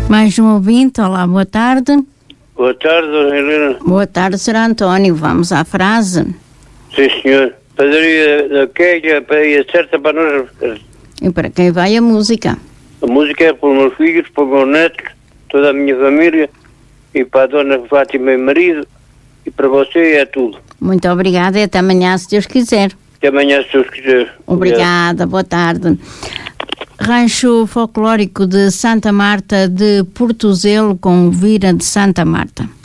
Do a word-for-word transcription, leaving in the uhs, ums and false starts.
Mais um ouvinte, olá, boa tarde. Boa tarde, dona Helena. Boa tarde, senhor António. Vamos à frase. Sim, senhor. Padaria da Queja, a padaria certa para nós. E para quem vai a música? A música é para os meus filhos, para os meus netos, toda a minha família, e para a dona Fátima e marido, e para você é tudo. Muito obrigada e até amanhã, se Deus quiser. Até amanhã, se Deus quiser. Obrigada, boa tarde. Rancho Folclórico de Santa Marta de Portozelo, com Vira de Santa Marta.